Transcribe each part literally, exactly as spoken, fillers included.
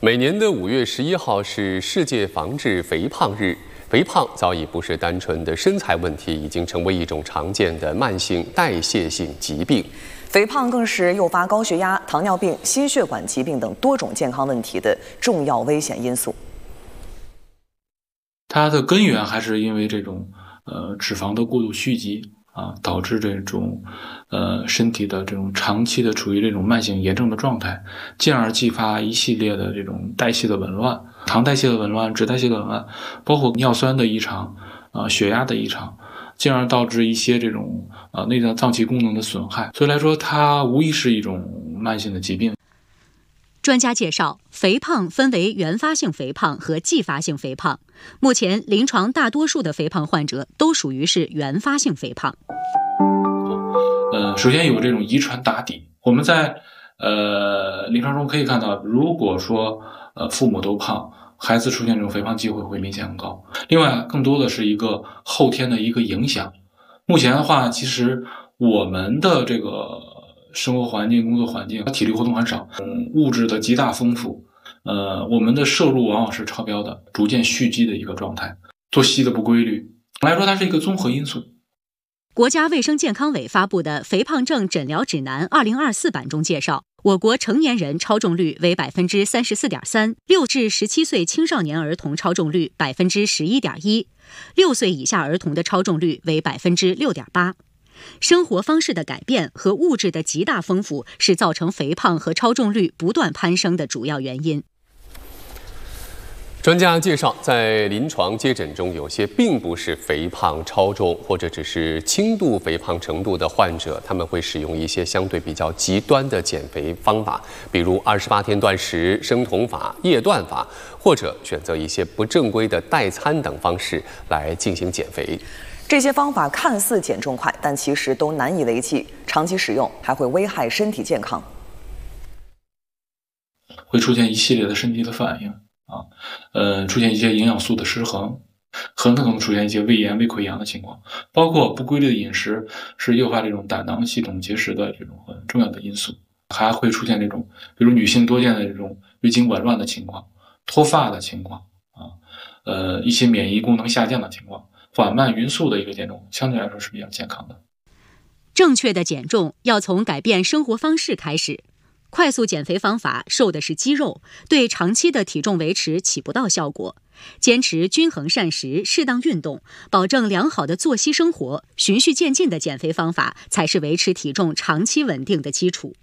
每年的五月十一号是世界防治肥胖日。肥胖早已不是单纯的身材问题，已经成为一种常见的慢性代谢性疾病。 肥胖更是诱发高血压、糖尿病、心血管疾病等多种健康问题的重要危险因素。 它的根源还是因为这种呃脂肪的过度蓄积啊，导致这种呃身体的这种长期的处于这种慢性炎症的状态，进而激发一系列的这种代谢的紊乱，糖代谢的紊乱、脂代谢的紊乱，包括尿酸的异常啊、呃、血压的异常，进而导致一些这种啊、呃、内脏脏器功能的损害。所以来说，它无疑是一种慢性的疾病。 专家介绍，肥胖分为原发性肥胖和继发性肥胖。目前临床大多数的肥胖患者都属于是原发性肥胖。 呃，首先有这种遗传打底，我们在呃临床中可以看到，如果说呃父母都胖，孩子出现这种肥胖机会会明显很高。另外，更多的是一个后天的一个影响。目前的话，其实我们的这个生活环境、工作环境，体力活动很少，嗯，物质的极大丰富，呃，我们的摄入往往是超标的，逐渐蓄积的一个状态，作息的不规律，来说它是一个综合因素。 国家卫生健康委发布的《肥胖症诊疗指南》二零二四版中介绍，我国成年人超重率为百分之三十四点三，六至十七岁青少年儿童超重率百分之十一点一，六岁以下儿童的超重率为百分之六点八。生活方式的改变和物质的极大丰富是造成肥胖和超重率不断攀升的主要原因。 专家介绍，在临床接诊中，有些并不是肥胖、超重或者只是轻度肥胖程度的患者，他们会使用一些相对比较极端的减肥方法，比如二十八天断食、生酮法、夜断法，或者选择一些不正规的代餐等方式来进行减肥。 这些方法看似减重快，但其实都难以为继，长期使用还会危害身体健康， 会出现一系列的身体的反应啊，呃，出现一些营养素的失衡，很可能出现一些胃炎、胃溃疡的情况，包括不规律的饮食是诱发这种胆囊系统结石的这种很重要的因素，还会出现这种比如女性多见的这种月经紊乱的情况、脱发的情况啊，呃，一些免疫功能下降的情况。缓慢匀速的一个减重相对来说是比较健康的。 正确的减重要从改变生活方式开始。快速减肥方法瘦的是肌肉，对长期的体重维持起不到效果。坚持均衡膳食、适当运动，保证良好的作息生活，循序渐进的减肥方法才是维持体重长期稳定的基础。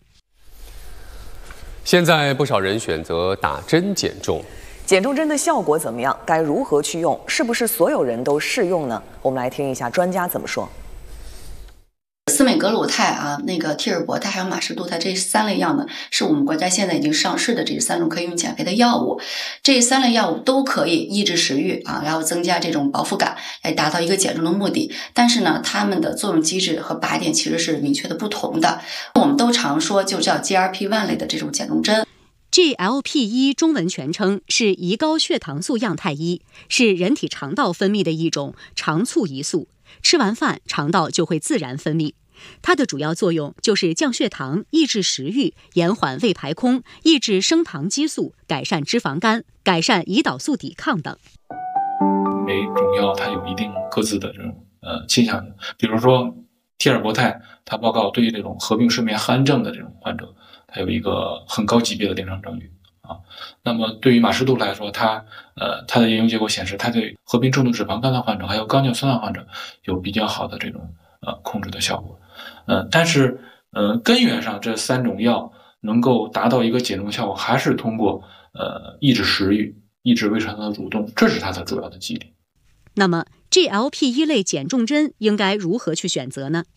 现在不少人选择打针减重。 减重针的效果怎么样？该如何去用？是不是所有人都适用呢？我们来听一下专家怎么说。 司美格鲁肽啊，那个替尔博肽还有马士杜肽这三类药呢，是我们国家现在已经上市的这三种可以用减肥的药物。这三类药物都可以抑制食欲啊，然后增加这种饱腹感，来达到一个减重的目的。但是呢，它们的作用机制和靶点其实是明确的不同的。我们都常说就叫 G L P 一 类的这种减重针。 G L P 一 中文全称是胰高血糖素样肽一，是人体肠道分泌的一种肠促胰素，吃完饭肠道就会自然分泌。它的主要作用就是降血糖、抑制食欲、延缓胃排空、抑制升糖激素、改善脂肪肝、改善胰岛素抵抗等。 每种药它有一定各自的这种呃倾向性，比如说替尔博肽，它报告对于这种合并睡眠酣症的这种患者，它有一个很高级别的临床证据啊。那么对于马士杜来说，它呃它的研究结果显示，它对合并重度脂肪肝的患者还有高尿酸的患者有比较好的这种呃控制的效果。呃，但是呃根源上这三种药能够达到一个减重效果，还是通过呃抑制食欲、抑制胃肠道的蠕动，这是它的主要的机理。 那么 G L P 一 类减重针应该如何去选择呢？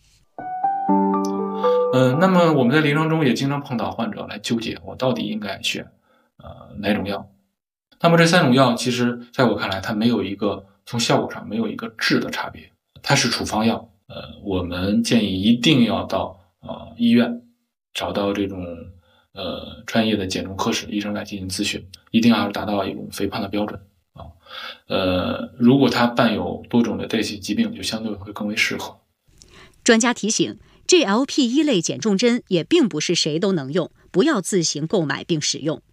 呃，那么我们在临床中也经常碰到患者来纠结，我到底应该选呃哪种药？那么这三种药其实在我看来，它没有一个从效果上没有一个质的差别，它是处方药。呃，我们建议一定要到呃医院找到这种呃专业的减重科室医生来进行咨询，一定要达到一种肥胖的标准啊。呃，如果它伴有多种的代谢疾病，就相对会更为适合。 专家提醒 ，G L P 一 类减重针也并不是谁都能用，不要自行购买并使用。